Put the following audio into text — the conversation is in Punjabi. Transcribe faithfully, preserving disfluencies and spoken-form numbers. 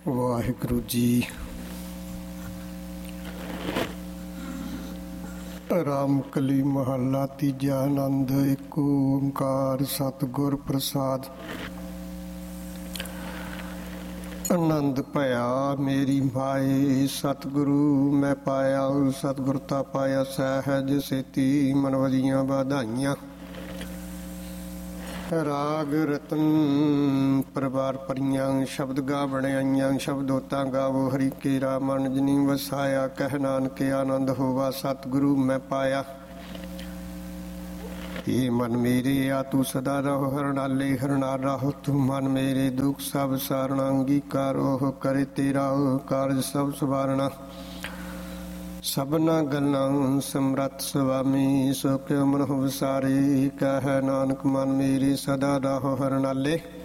ਵਾਹਿਗੁਰੂ ਜੀ। ਰਾਮਕਲੀ ਮਹੱਲਾ ਤੀਜਾ। ਆਨੰਦ ਇੱਕ ਓਂਕਾਰ ਸਤਿਗੁਰ ਪ੍ਰਸਾਦ। ਆਨੰਦ ਭਇਆ ਮੇਰੀ ਮਾਏ, ਸਤਿਗੁਰੂ ਮੈਂ ਪਾਇਆ। ਸਤਿਗੁਰ ਤਾ ਪਾਇਆ ਸਹਿਜ ਸੇਤੀ, ਮਨ ਵਧੀਆਂ ਵਧਾਈਆਂ। ਰਾਗ ਰਤਨ ਪਰਵਾਰ ਪਰੀਆਂ, ਸ਼ਬਦ ਗਾ ਬਣਾਈਆਂ। ਸ਼ਬਦੋਤਾਂ ਗਾਵੋ ਹਰੀ ਕੇਰਾ, ਮਨ ਜਨੀ ਵਸਾਇਆ। ਕਹਿ ਨਾਨਕ ਆਨੰਦ ਹੋਵਾ, ਸਤਿਗੁਰੂ ਮੈਂ ਪਾਇਆ। ਇਹ ਮਨ ਮੇਰੇ ਆ ਤੂੰ ਸਦਾ ਰਹੋ ਹਰਨਾਲੇ। ਹਰਨਾਲ ਰਹੋ ਤੂੰ ਮਨ ਮੇਰੇ, ਦੁੱਖ ਸਭ ਸਾਰਣਾ। ਅੰਗੀਕਾਰ ਉਹ ਕਰੇ ਤੇਰਾ, ਕਾਰਜ ਸਭ ਸਵਾਰਣਾ। ਸਭਨਾ ਗੱਲਾਂ ਸਮਰੱਥ ਸੁਆਮੀ, ਸੋ ਕਿਉ ਮਨਹੁ ਵਿਸਾਰੇ। ਕਹਿ ਨਾਨਕ ਮਨ ਮੇਰੇ ਸਦਾ ਰਹੋ ਹਰਨਾਲੇ।